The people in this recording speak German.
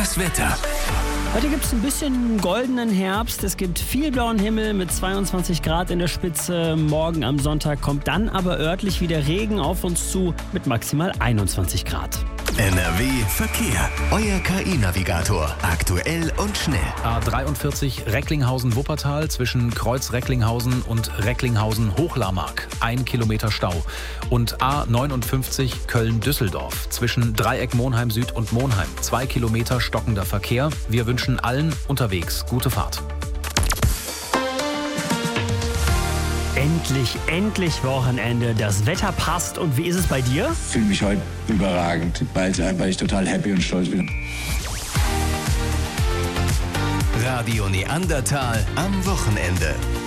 Das Wetter. Heute gibt es ein bisschen goldenen Herbst. Es gibt viel blauen Himmel mit 22 Grad in der Spitze. Morgen am Sonntag kommt dann aber örtlich wieder Regen auf uns zu mit maximal 21 Grad. NRW Verkehr. Euer KI-Navigator. Aktuell und schnell. A43 Recklinghausen-Wuppertal zwischen Kreuz-Recklinghausen und Recklinghausen-Hochlarmark. 1 Kilometer Stau. Und A59 Köln-Düsseldorf zwischen Dreieck Monheim Süd und Monheim. 2 Kilometer stockender Verkehr. Wir wünschen allen unterwegs gute Fahrt. Endlich Wochenende. Das Wetter passt. Und wie ist es bei dir? Ich fühle mich heute überragend, weil ich total happy und stolz bin. Radio Neandertal am Wochenende.